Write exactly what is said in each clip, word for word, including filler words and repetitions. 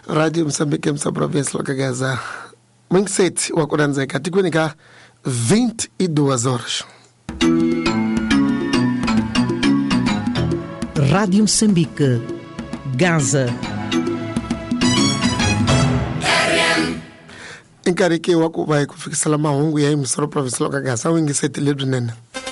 Radio Msambiki msa province loka Gaza. Mwingseti wakuranzeka tikunika vinte e duas horas. Rádio Moçambique, Gaza. Inkariki waku vai kufikisala mahungu ya imsoro province loka Gaza wingiseti lidu nene.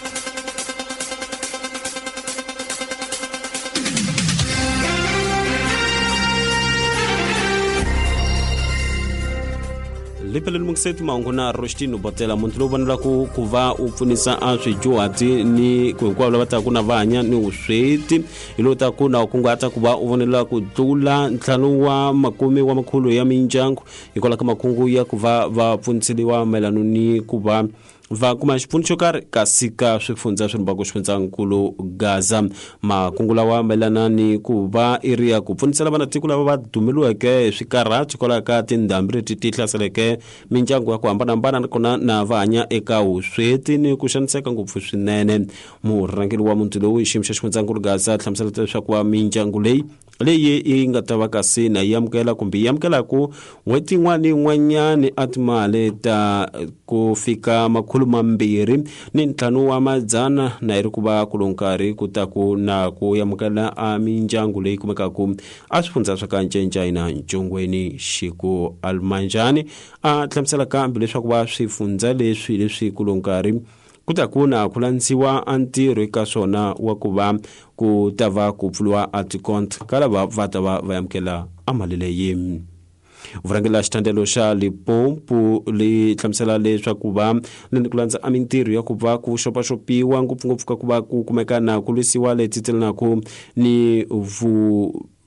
Lipelele mukiseti maunguna rostino botela muntlo banula ku kuva upfunisa aswi juati ni kwenkwala bata kuna vanya ni usweti ilota kuna kungata kuva uvonela kudula ntlanu wa makumi wa makhulu ya minjangu ikola kama kungu ya kuva vapfunisiliwa melanu ni kuva va kuma xipfuno xo karhi kasika swifunza swi rimbaka xifundzankulu Gaza makungula wa melana ni ku va iriya ku pfunisela vana tiko lava va dumeliweke swikarhati kola ka tindhambi leti ti hlaseleke mindyangu ya ku hambanahambana kona na va hanya eka vusweti ni ku xaniseka ngopfu swinene. Murhangeri wa muti lowu hi xiyimo xa xifundzankulu Gaza hlamusela leswaku wa mindyangu leyi leyi yi nga ta va kasi na yi amukela kumbe yi amukela ku n'hweti yin'wana ni yin'wanyani a timali ta ku fika makhulu mambirhi ni ntlhanu wa madzana na iri ku va ku lonkarhi ku ta ku na ku yamukela a mindyangu leyi kumekaku a swifundza swa ka Ncencana Ncongweni Xiku Almanjani a hlamusela kambe leswaku va swifundza leswi leswi ku lonkarhi ku ta ku na ku landziwa antirho eka swona wa ku va ku ta va ku pfuriwa articont ka lava va ta va va yamukela a mali leyi. Vurhangeri la xithandelo xa Limpopo li hlamusela leswaku va ni ku landza a mintirho ya ku va ku xopaxopiwa ngopfungopfu ka ku va ku kumeka na ku lwisiwa leti tselanaku ni vu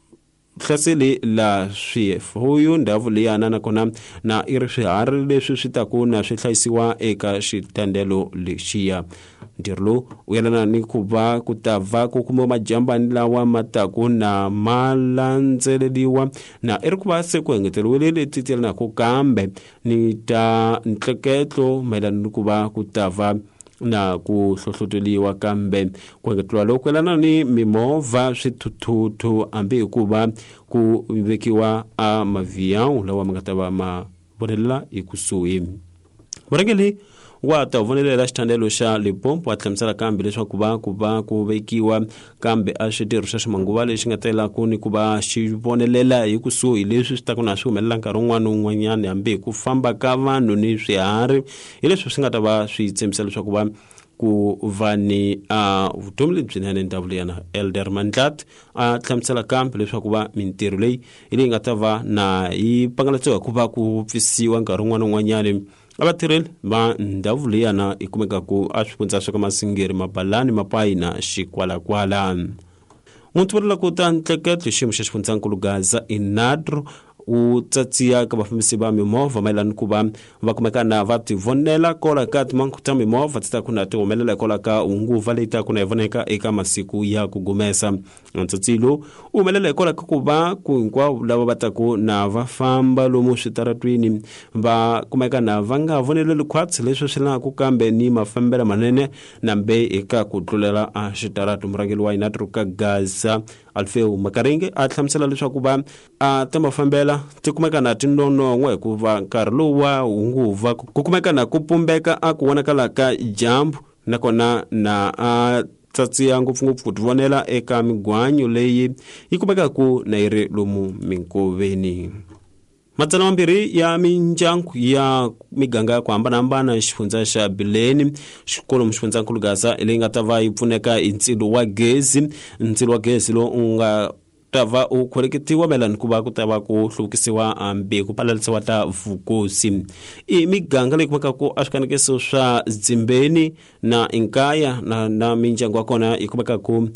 hlaseli la swifuwo ndhawu liyana nakona na iri swiharhi leswi swi taku na swi hlayisiwa eka xitandelo lexiya. Ntirho lowu u yelana ni ku va ku ta va ku kumiwa majambani lawa mataku na malandzeleliwa na iri ku va se ku engeteriwile leti tselanaku kambe ni ta ntleketlo mayelana ni ku va ku ta va na ku hlohloteliwa kambe ku engeteliwa loko yelana ni mimovha swithuthuthu ambi hikuva ku vekiwa a mavhiyawu lawa ma nga ta va ma vonelela hi kusuhi. Murhangeri wa ta vonelela xithandelo xa Limpopo a hlamusela kambe leswaku va ku va ku vekiwa kambe a switirho swa ximanguva lexi nga telaku ni ku va xi vonelela hi kusuhi leswi swi ta ku na swi humelela nkarhi wun'wana wun'wanyana hambi hi ku famba ka vanhu ni swiharhi hi leswi swi nga ta va swi tshembisa leswaku va ku va ni a vutomi lebyinene ndhawu liyana. Elder Mandlat a hlamusela kambe leswaku va mintirho leyi hi leyi nga ta va na yi pangaletiwa ku va ku pfisiwa nkarhi wun'wana wun'wanyana abatirheli va ndhawu liyana i kumekaku a swifundza swa ka Masingeri, Mabalani, Mapai na Xikwalakwala. Mutsuvelela ku ta ntleketlo xiyimo xa xifundzankulu Gaza Inadro u tsatsiya ka vafambisi va mimovha mayelana ku va va kumeka na va tivonela kola ka timangu ta mimovha ti ta ku na ti humelela kola ka unguva leyi ta ku na yi voneka eka masiku ya ku gumesa. Ntsatsi lowu u humelela kola ka ku va ku hinkwavo lava va ta ku na va famba lomu switaratwini va kumeka na va nga voneleli khwatsi leswi swi lanaku kambe ni mafambelo manene nambe eka ku tlulela a xitaratu. Murhangeri wa Inadro ka Gaza Alfeu Makaringe a hlamusela leswaku va a ta mafambela ti kumeka na tinonon'we hikuva nkarhi lowu wa hunguva ku kumeka na ku pumbeka a ku vonakala ka jambu nakona na a tsatsiya ngopfungopfu ku tivonela eka migwanyo leyi yi kumekaku na yi ri lomu minkoveni. Matsana mambirhi ya mindyangu ya miganga ya ku hambanahambana xifundza xa Bileni xikolo mxifundzankulu Gaza leyi nga ta va yi pfuneka hi ntsilo wa gezi. Ntsilo wa gezi lowu u nga ta va u khoneketiwa mayelana ku va ku ta va ku hluvukisiwa hambi ku palalisiwa ta vukosi. I miganga leyi kumekaku a swikanekiso swa Dzimbeni na Inkaya na, na mindyangu ya kona yi kumekaku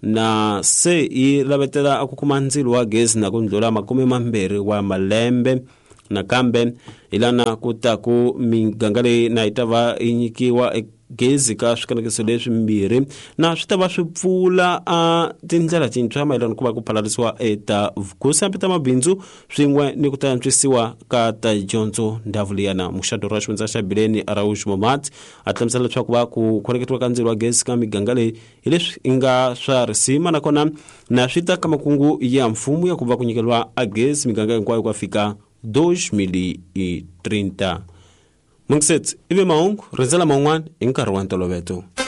na se i lavetela a ku kuma ndzilo wa gezi na ku ndlula makume mambirhi wa malembe na kambe ilana ku ta ku miganga leyi na yi ta va yi nyikiwa gezi ka swikanakiso leswi mbirhi na swi ta va swi pfula a tindlela tintshwa mayelana ku va ku phalarisiwa eta vukosi ta mabindzu swin'we ni ku ta antswisiwa ka ta dyondzo ndhawu liyana. Muxado ra xivundza xa Bileni Araujo Momat a hlamusela leswaku va ku khoneketiwa ka ndzilo wa gezi ka miganga leyi hi leswi i nga swa risima nakona na swi ta ka makungu ya mfumo ya ku va ku nyikeliwa a gezi miganga hinkwayo ku fika dois mil e trinta. Mungiseti ive mahungu rindzela man'wana hi nkarhi wa ntolovelo.